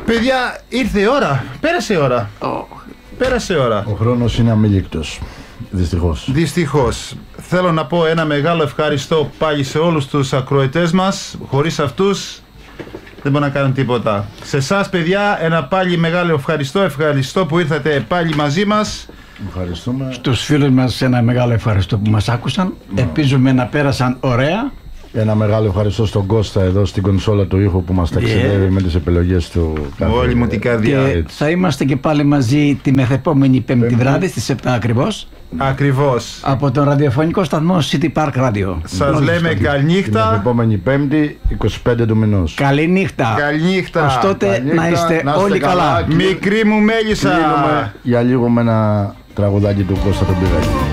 Παιδιά, ήρθε η ώρα. Πέρασε η ώρα. Πέρασε η ώρα. Ο χρόνος είναι αμήλικτος. Δυστυχώς. Δυστυχώς. Θέλω να πω ένα μεγάλο ευχαριστώ πάλι σε όλους τους ακροατές μας. Χωρίς αυτούς δεν μπορούν να κάνουν τίποτα. Σε εσάς, παιδιά, ένα πάλι μεγάλο ευχαριστώ. Ευχαριστώ που ήρθατε πάλι μαζί μας. Ευχαριστούμε. Στους φίλους μας ένα μεγάλο ευχαριστώ που μας άκουσαν. Ελπίζουμε να πέρασαν ωραία. Ένα μεγάλο ευχαριστώ στον Κώστα εδώ στην κονσόλα του ήχου που μας ταξιδεύει με τις επιλογές του. Όλη μου την καρδιά. Και θα είμαστε και πάλι μαζί τη μεθεπόμενη Πέμπτη βράδυ στις 7 ακριβώς. Ακριβώς. Από τον ραδιοφωνικό σταθμό City Park Radio. Σας λέμε Την καληνύχτα. επόμενη Πέμπτη, 25 του μηνός. Καληνύχτα. Καληνύχτα. Ως τότε να είστε όλοι καλά. Μικρή μου μέλισσα. Κλείνουμε για λίγο με ένα τραγουδάκι του Κώστα τον Πυράκη.